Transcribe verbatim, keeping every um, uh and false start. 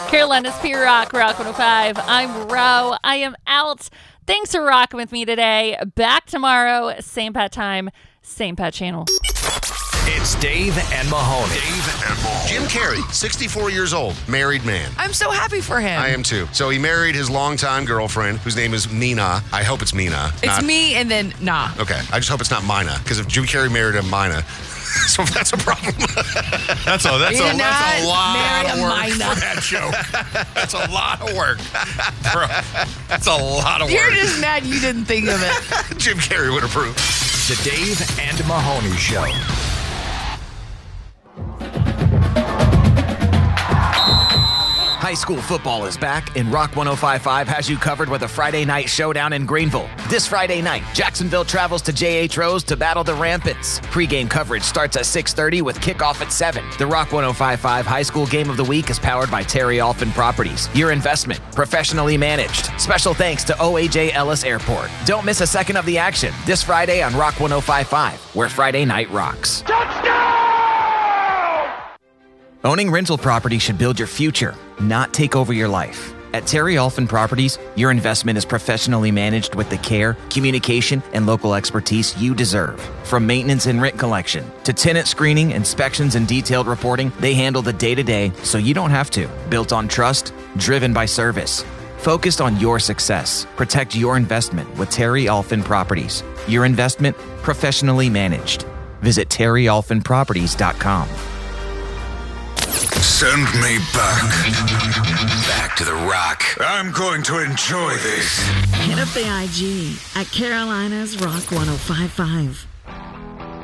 Carolina's Pure Rock, Rock one oh five. I'm Ro. I am out. Thanks for rocking with me today. Back tomorrow, same pat time, same pat channel. It's Dave and Mahoney. Dave and Mahoney. Jim Carrey, sixty-four years old, married man. I'm so happy for him. I am too. So he married his longtime girlfriend, whose name is Mina. I hope it's Mina. It's not, me and then nah. Okay. I just hope it's not Mina, because if Jim Carrey married a Mina, so that's a problem. That's a that's You're a that's a not lot marry of a work Mina. for that joke. That's a lot of work, bro. That's a lot of You're work. just mad you didn't think of it. Jim Carrey would approve. The Dave and Mahoney Show. High school football is back, and Rock one oh five point five has you covered with a Friday night showdown in Greenville. This Friday night, Jacksonville travels to J H. Rose to battle the Rampants. Pre-game coverage starts at six thirty with kickoff at seven. The Rock one oh five point five High School Game of the Week is powered by Terry Alfin Properties. Your investment, professionally managed. Special thanks to O A J Ellis Airport. Don't miss a second of the action this Friday on Rock one oh five point five, where Friday night rocks. Owning rental property should build your future, not take over your life. At Terry Alfin Properties, your investment is professionally managed with the care, communication, and local expertise you deserve. From maintenance and rent collection to tenant screening, inspections, and detailed reporting, they handle the day-to-day so you don't have to. Built on trust, driven by service. Focused on your success. Protect your investment with Terry Alfin Properties. Your investment, professionally managed. Visit terry alfin properties dot com. Send me back. Back to the Rock. I'm going to enjoy this. Hit up the I G at Carolina's Rock one oh five point five.